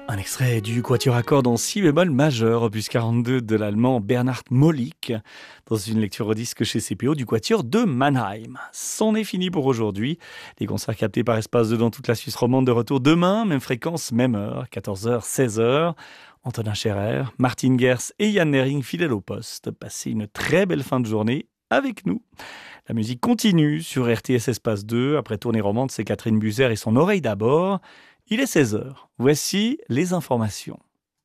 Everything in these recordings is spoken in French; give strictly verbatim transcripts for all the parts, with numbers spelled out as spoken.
Un extrait du quatuor à cordes en si bémol majeur, opus quarante-deux de l'allemand Bernhard Molik, dans une lecture au disque chez C P O du quatuor de Mannheim. C'en est fini pour aujourd'hui. Les concerts captés par Espace deux dans toute la Suisse romande de retour demain, même fréquence, même heure, quatorze heures, seize heures. Antonin Scherer, Martin Gers et Yann Nering fidèles au poste. Passez une très belle fin de journée avec nous. La musique continue sur R T S Espace deux. Après Tournée romande, c'est Catherine Buzer et son oreille d'abord. Il est seize heures. Voici les informations.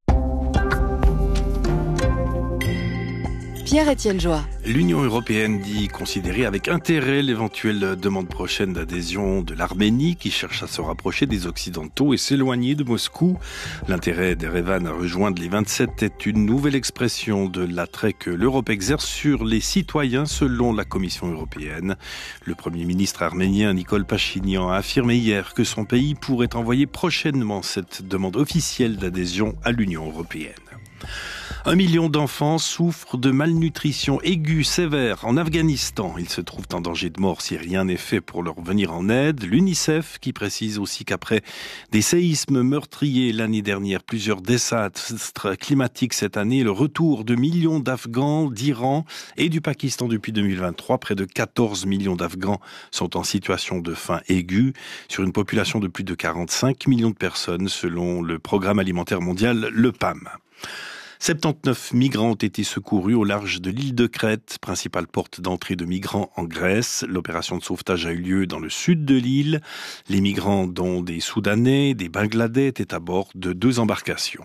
Pierre-Étienne Joie. L'Union européenne dit considérer avec intérêt l'éventuelle demande prochaine d'adhésion de l'Arménie qui cherche à se rapprocher des Occidentaux et s'éloigner de Moscou. L'intérêt d'Erevan à rejoindre les vingt-sept est une nouvelle expression de l'attrait que l'Europe exerce sur les citoyens selon la Commission européenne. Le Premier ministre arménien Nikol Pachinian a affirmé hier que son pays pourrait envoyer prochainement cette demande officielle d'adhésion à l'Union européenne. Un million d'enfants souffrent de malnutrition aiguë sévère en Afghanistan. Ils se trouvent en danger de mort si rien n'est fait pour leur venir en aide. L'UNICEF qui précise aussi qu'après des séismes meurtriers l'année dernière, plusieurs désastres climatiques cette année, le retour de millions d'Afghans, d'Iran et du Pakistan depuis deux mille vingt-trois, près de quatorze millions d'Afghans sont en situation de faim aiguë sur une population de plus de quarante-cinq millions de personnes selon le Programme alimentaire mondial, le P A M. soixante-dix-neuf migrants ont été secourus au large de l'île de Crète, principale porte d'entrée de migrants en Grèce. L'opération de sauvetage a eu lieu dans le sud de l'île. Les migrants, dont des Soudanais, des Bangladais, étaient à bord de deux embarcations.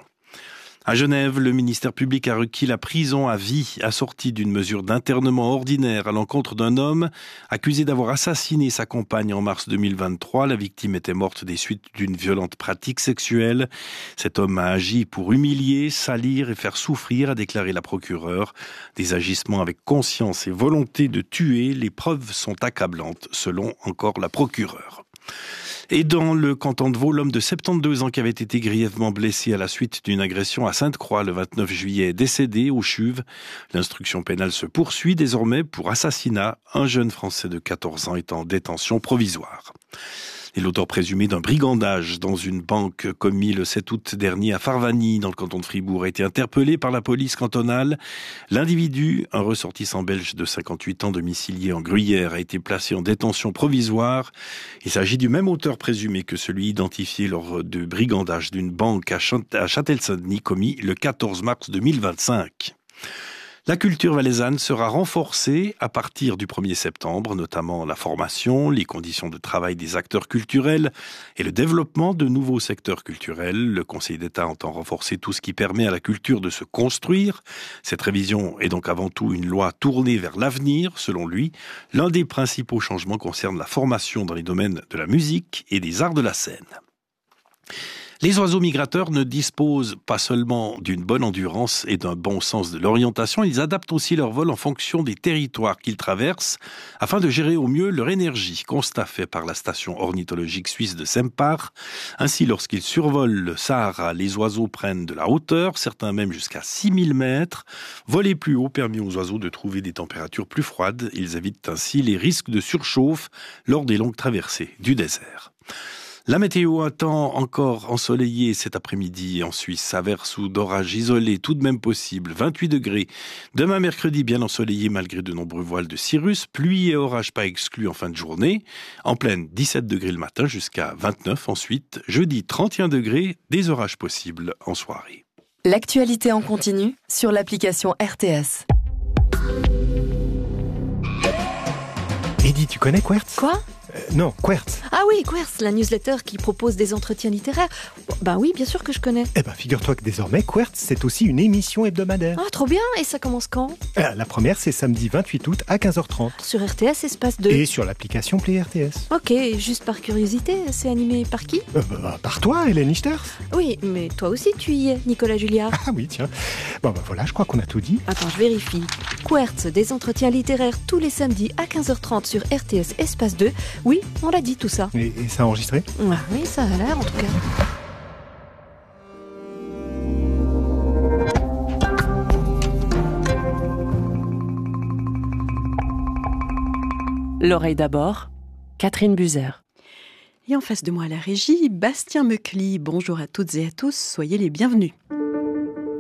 À Genève, le ministère public a requis la prison à vie, assortie d'une mesure d'internement ordinaire à l'encontre d'un homme accusé d'avoir assassiné sa compagne en mars deux mille vingt-trois. La victime était morte des suites d'une violente pratique sexuelle. Cet homme a agi pour humilier, salir et faire souffrir, a déclaré la procureure. Des agissements avec conscience et volonté de tuer, les preuves sont accablantes, selon encore la procureure. Et dans le canton de Vaud, l'homme de soixante-douze ans qui avait été grièvement blessé à la suite d'une agression à Sainte-Croix le vingt-neuf juillet est décédé au CHUV. L'instruction pénale se poursuit désormais pour assassinat. Un jeune Français de quatorze ans est en détention provisoire. Et l'auteur présumé d'un brigandage dans une banque commis le sept août dernier à Farvagny, dans le canton de Fribourg, a été interpellé par la police cantonale. L'individu, un ressortissant belge de cinquante-huit ans domicilié en Gruyère, a été placé en détention provisoire. Il s'agit du même auteur présumé que celui identifié lors de brigandage d'une banque à Châtel-Saint-Denis commis le quatorze mars deux mille vingt-cinq. La culture valaisanne sera renforcée à partir du premier septembre, notamment la formation, les conditions de travail des acteurs culturels et le développement de nouveaux secteurs culturels. Le Conseil d'État entend renforcer tout ce qui permet à la culture de se construire. Cette révision est donc avant tout une loi tournée vers l'avenir, selon lui. L'un des principaux changements concerne la formation dans les domaines de la musique et des arts de la scène. Les oiseaux migrateurs ne disposent pas seulement d'une bonne endurance et d'un bon sens de l'orientation, ils adaptent aussi leur vol en fonction des territoires qu'ils traversent afin de gérer au mieux leur énergie. Constat fait par la station ornithologique suisse de Sempach. Ainsi, lorsqu'ils survolent le Sahara, les oiseaux prennent de la hauteur, certains même jusqu'à six mille mètres. Voler plus haut permet aux oiseaux de trouver des températures plus froides. Ils évitent ainsi les risques de surchauffe lors des longues traversées du désert. La météo, un temps encore ensoleillé cet après-midi en Suisse, averses ou d'orages isolés tout de même possible, vingt-huit degrés. Demain mercredi, bien ensoleillé malgré de nombreux voiles de cirrus, pluie et orages pas exclus en fin de journée. En pleine, dix-sept degrés le matin jusqu'à vingt-neuf ensuite. Jeudi, trente et un degrés, des orages possibles en soirée. L'actualité en continu sur l'application R T S. Eddy, tu connais Quertz ? Quoi ? euh, Non, Quertz. Ah oui, Quertz, la newsletter qui propose des entretiens littéraires. Ben oui, bien sûr que je connais. Eh ben, figure-toi que désormais, Quertz, c'est aussi une émission hebdomadaire. Ah, trop bien. Et ça commence quand ? euh, La première, c'est samedi vingt-huit août à quinze heures trente. Sur R T S Espace deux. Et sur l'application Play R T S. Ok, juste par curiosité, c'est animé par qui ? euh, bah, Par toi, Hélène Lichters. Oui, mais toi aussi tu y es, Nicolas Julliard. Ah oui, tiens. Bon, bah voilà, je crois qu'on a tout dit. Attends, je vérifie. Quertz, des entretiens littéraires tous les samedis à quinze heures trente sur R T S Espace deux. Oui, on l'a dit tout ça. Et, et ça a enregistré ? Ah oui, ça a l'air en tout cas. L'oreille d'abord, Catherine Buzer. Et en face de moi à la régie, Bastien Meucli. Bonjour à toutes et à tous, soyez les bienvenus.